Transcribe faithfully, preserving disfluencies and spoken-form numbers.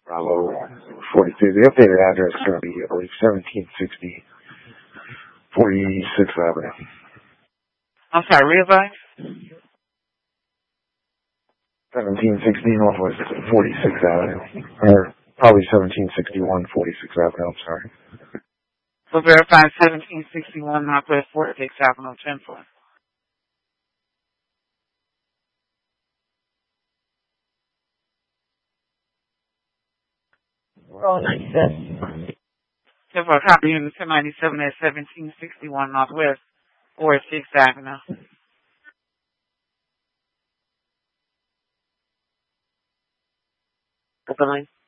Bravo forty-two. The updated address is going to be, I believe, seventeen sixty forty-sixth Avenue. I'm sorry, real seventeen sixty Northwest forty-sixth Avenue. Or probably seventeen sixty-one forty-sixth Avenue, I'm sorry. So verify seventeen sixty-one Northwest forty-sixth Avenue, ten four. Roll ninety-seven. ten four, copy unit ten ninety-seven at seventeen sixty-one Northwest forty-sixth Avenue. Open line.